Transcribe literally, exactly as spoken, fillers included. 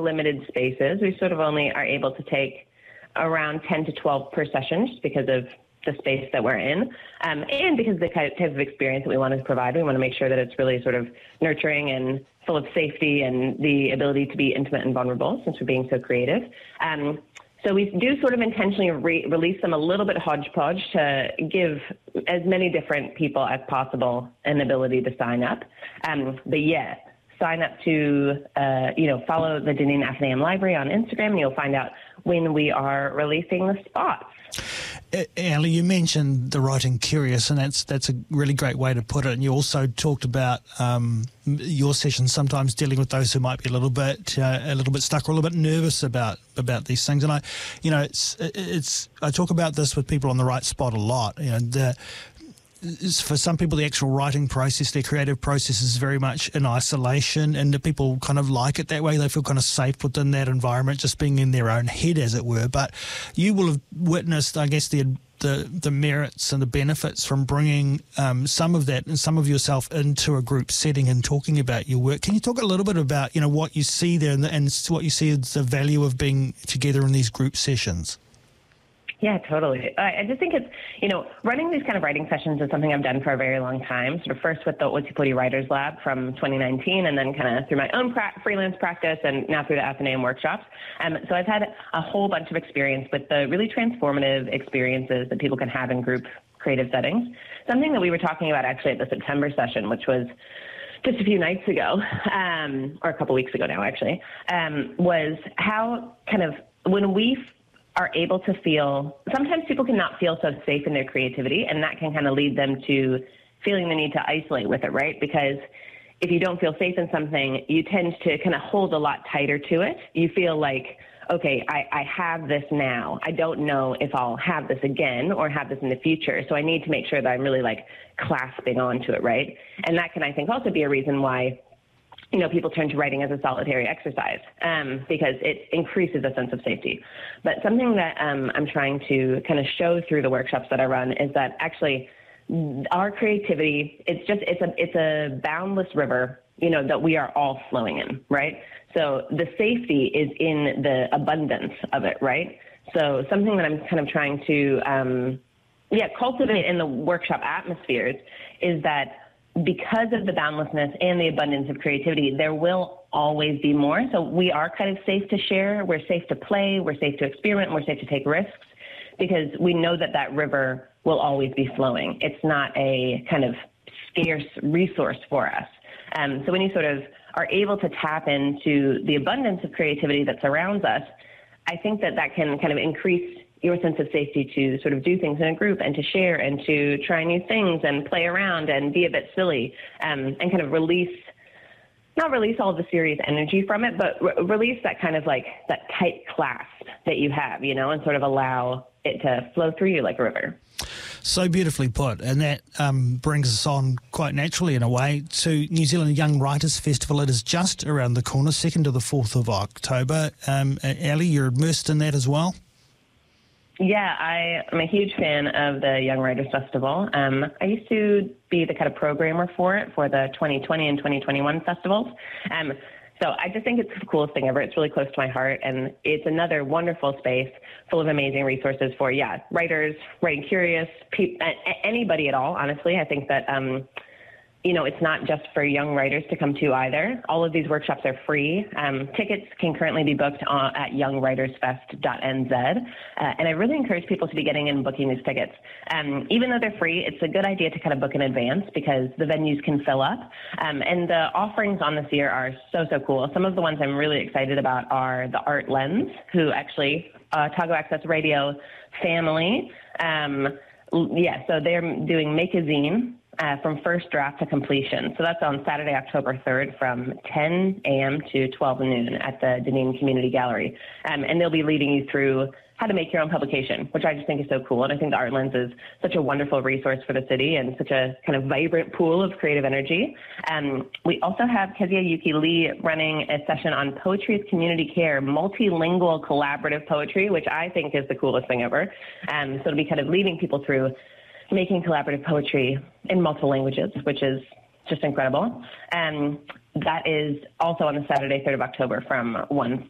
limited spaces. We sort of only are able to take around ten to twelve per session just because of the space that we're in, um, and because of the type of experience that we want to provide. We want to make sure that it's really sort of nurturing and full of safety and the ability to be intimate and vulnerable, since we're being so creative. Um, so we do sort of intentionally re- release them a little bit hodgepodge to give as many different people as possible an ability to sign up. Um, but yeah, sign up to, uh, you know, follow the Dunedin Athenaeum Library on Instagram, and you'll find out when we are releasing the spots. Ali, you mentioned the writing curious, and that's that's a really great way to put it. And you also talked about um, your sessions sometimes dealing with those who might be a little bit uh, a little bit stuck or a little bit nervous about about these things. And I, you know, it's it's I talk about this with people on the right spot a lot. You know, the for some people, the actual writing process, their creative process is very much in isolation, and the people kind of like it that way. They feel kind of safe within that environment, just being in their own head, as it were. But you will have witnessed, I guess, the the, the merits and the benefits from bringing um, some of that and some of yourself into a group setting and talking about your work. Can you talk a little bit about, you know, what you see there and, and what you see as the value of being together in these group sessions? Yeah, totally. I, I just think it's, you know, running these kind of writing sessions is something I've done for a very long time, sort of first with the Ōtepoti Writers Lab from twenty nineteen, and then kind of through my own pra- freelance practice, and now through the Athenaeum workshops. Um, so I've had a whole bunch of experience with the really transformative experiences that people can have in group creative settings. Something that we were talking about actually at the September session, which was just a few nights ago, um, or a couple weeks ago now, actually, um, was how kind of when we are able to feel, sometimes people cannot feel so safe in their creativity, and that can kind of lead them to feeling the need to isolate with it, right? Because if you don't feel safe in something, you tend to kind of hold a lot tighter to it. You feel like, okay, I, I have this now. I don't know if I'll have this again or have this in the future. So I need to make sure that I'm really like clasping onto it, right? And that can, I think, also be a reason why, you know, people turn to writing as a solitary exercise, um, because it increases a sense of safety. But something that um, I'm trying to kind of show through the workshops that I run is that actually our creativity, it's just, it's a, it's a boundless river, you know, that we are all flowing in, right? So the safety is in the abundance of it, right? So something that I'm kind of trying to, um, yeah, cultivate in the workshop atmospheres is that because of the boundlessness and the abundance of creativity, there will always be more. So we are kind of safe to share. We're safe to play. We're safe to experiment. We're safe to take risks because we know that that river will always be flowing. It's not a kind of scarce resource for us. Um, so when you sort of are able to tap into the abundance of creativity that surrounds us, I think that that can kind of increase your sense of safety to sort of do things in a group and to share and to try new things and play around and be a bit silly, um, and kind of release, not release all of the serious energy from it, but re- release that kind of like that tight clasp that you have, you know, and sort of allow it to flow through you like a river. So beautifully put, and that um, brings us on quite naturally in a way to New Zealand Young Writers Festival. It is just around the corner, second to the fourth of October. Um, Ali, you're immersed in that as well? Yeah, I am a huge fan of the Young Writers Festival. Um, I used to be the kind of programmer for it for the twenty twenty and twenty twenty-one festivals. Um, so I just think it's the coolest thing ever. It's really close to my heart, and it's another wonderful space full of amazing resources for, yeah, writers, writing curious, pe- anybody at all, honestly. I think that, um, you know, it's not just for young writers to come to either. All of these workshops are free. Um, tickets can currently be booked on, at young writers fest dot n z. Uh, and I really encourage people to be getting in and booking these tickets. Um, even though they're free, it's a good idea to kind of book in advance because the venues can fill up. Um, and the offerings on this year are so, so cool. Some of the ones I'm really excited about are the Art Lens, who actually, uh, Otago Access Radio family. Um, yeah, so they're doing Make a Zine. Uh, from first draft to completion. So that's on Saturday, October third from ten a.m. to twelve noon at the Dunedin Community Gallery. Um, and they'll be leading you through how to make your own publication, which I just think is so cool. And I think the Art Lens is such a wonderful resource for the city and such a kind of vibrant pool of creative energy. Um, we also have Kezia Yuki Lee running a session on Poetry as Community Care, multilingual collaborative poetry, which I think is the coolest thing ever. Um, so it'll be kind of leading people through making collaborative poetry in multiple languages, which is just incredible. Um, that is also on the Saturday, third of October from one